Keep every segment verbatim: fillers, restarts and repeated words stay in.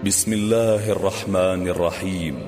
بسم الله الرحمن الرحيم.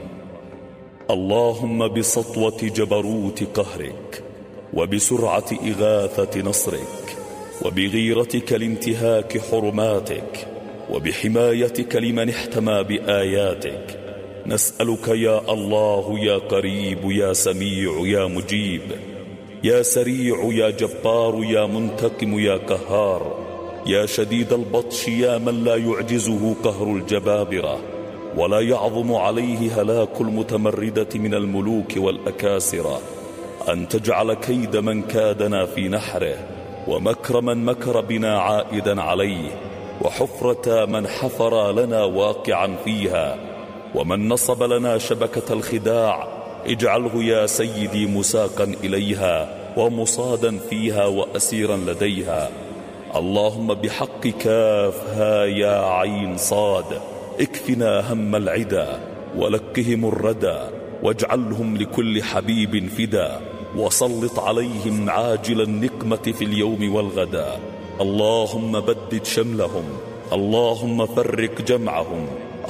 اللهم بسطوة جبروت قهرك، وبسرعة إغاثة نصرك، وبغيرتك لانتهاك حرماتك، وبحمايتك لمن احتمى بآياتك، نسألك يا الله يا قريب يا سميع يا مجيب، يا سريع يا جبار يا منتقم يا قهار، يا شديد البطش يا من لا يعجزه قهر الجبابرة ولا يعظم عليه هلاك المتمردة من الملوك والأكاسرة، أن تجعل كيد من كادنا في نحره، ومكر من مكر بنا عائدا عليه، وحفرة من حفر لنا واقعا فيها، ومن نصب لنا شبكة الخداع اجعله يا سيدي مساقا إليها ومصادا فيها وأسيرا لديها. اللهم بحق كافها يا عين صاد اكفنا هم العدا ولكهم الردى، واجعلهم لكل حبيب فدا، وسلط عليهم عاجل النقمة في اليوم والغدا. اللهم بدد شملهم، اللهم فرق جمعهم،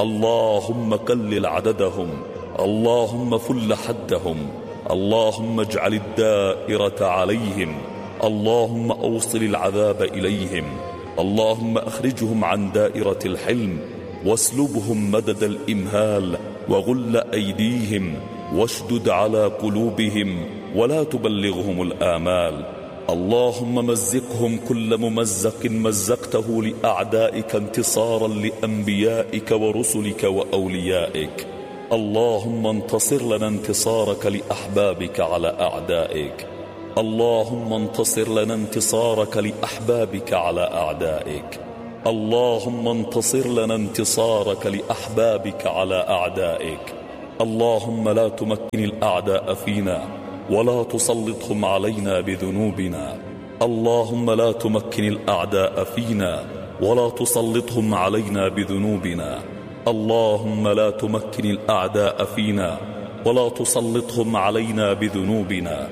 اللهم قلل عددهم، اللهم فل حدهم، اللهم اجعل الدائرة عليهم، اللهم أوصل العذاب إليهم، اللهم أخرجهم عن دائرة الحلم، واسلبهم مدد الإمهال، وغل أيديهم، واشدد على قلوبهم، ولا تبلغهم الآمال. اللهم مزقهم كل ممزق مزقته لأعدائك انتصارا لأنبيائك ورسلك وأوليائك. اللهم انتصر لنا انتصارك لأحبابك على أعدائك، اللهم انتصر لنا انتصارك لأحبابك على أعدائك، اللهم انتصر لنا انتصارك لأحبابك على أعدائك. اللهم لا تمكن الأعداء فينا ولا تسلطهم علينا بذنوبنا، اللهم لا تمكن الأعداء فينا ولا تسلطهم علينا بذنوبنا، اللهم لا تمكن الأعداء فينا ولا تسلطهم علينا بذنوبنا.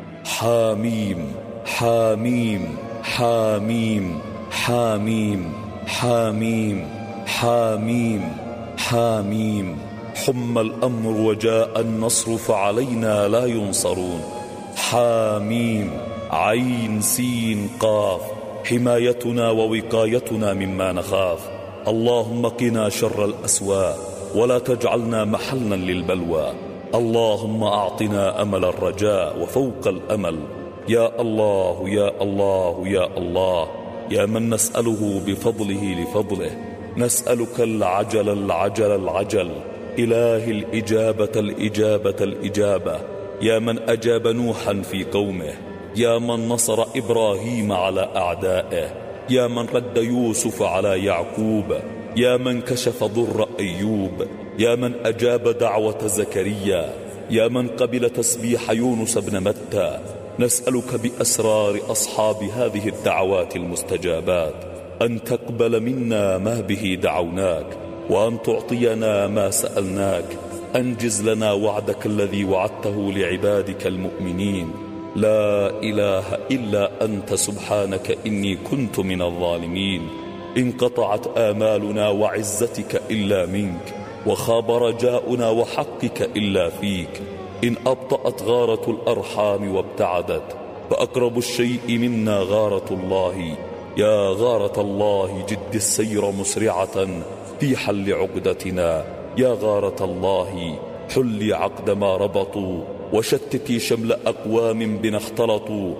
حاميم حاميم حاميم حاميم حاميم حاميم حاميم. حم الأمر وجاء النصر فعلينا لا ينصرون. حاميم عين سين قاف، حمايتنا ووقايتنا مما نخاف. اللهم قنا شر الأسواء ولا تجعلنا محلا للبلوى. اللهم أعطنا أمل الرجاء وفوق الأمل. يا الله يا الله يا الله، يا من نسأله بفضله لفضله، نسألك العجل العجل العجل، إله الإجابة الإجابة الإجابة، يا من أجاب نوحا في قومه، يا من نصر إبراهيم على أعدائه، يا من رد يوسف على يعقوب، يا من كشف ضر أيوب، يا من أجاب دعوة زكريا، يا من قبل تسبيح يونس بن متى. نسألك بأسرار أصحاب هذه الدعوات المستجابات أن تقبل منا ما به دعوناك، وأن تعطينا ما سألناك. أنجز لنا وعدك الذي وعدته لعبادك المؤمنين. لا إله إلا أنت سبحانك إني كنت من الظالمين. انقطعت آمالنا وعزتك إلا منك، وخاب رجاؤنا وحقك إلا فيك. إن أبطأت غارة الأرحام وابتعدت، فأقرب الشيء منا غارة الله. يا غارة الله جد السير مسرعة في حل عقدتنا. يا غارة الله حلي عقد ما ربطوا، وشتتي شمل أقوام بنا اختلطوا.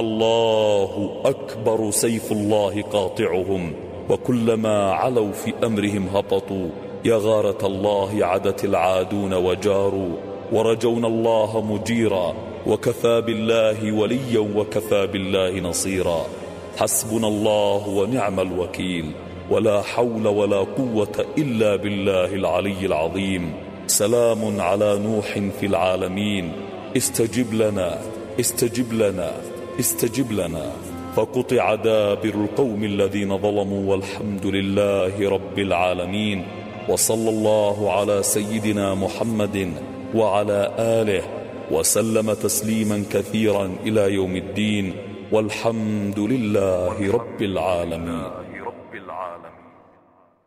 الله أكبر سيف الله قاطعهم، وكلما علوا في أمرهم هبطوا. يا غارة الله عدت العادون وجاروا، ورجونا الله مجيرا، وكفى بالله وليا وكفى بالله نصيرا. حسبنا الله ونعم الوكيل، ولا حول ولا قوة إلا بالله العلي العظيم. سلام على نوح في العالمين. استجب لنا استجب لنا استجب لنا. فقطع دابر القوم الذين ظلموا، والحمد لله رب العالمين. وصلى الله على سيدنا محمد وعلى آله وسلم تسليما كثيرا إلى يوم الدين، والحمد لله رب العالمين.